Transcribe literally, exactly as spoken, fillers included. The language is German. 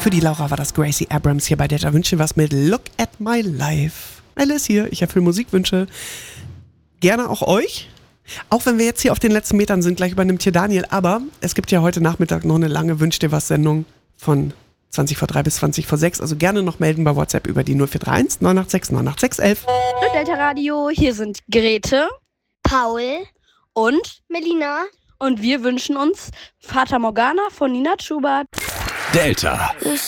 Für die Laura war das Gracie Abrams hier bei Delta Wünsche was mit Look at My Life. Alice hier, ich erfülle Musikwünsche. Gerne auch euch. Auch wenn wir jetzt hier auf den letzten Metern sind, gleich übernimmt hier Daniel. Aber es gibt ja heute Nachmittag noch eine lange Wünsch dir was Sendung von zwanzig vor drei bis zwanzig vor sechs. Also gerne noch melden bei WhatsApp über die null vier drei eins neun acht sechs neun acht sechs elf. Hallo Delta Radio, hier sind Grete, Paul und Melina. und wir wünschen uns Fata Morgana von Nina Schubert. Delta.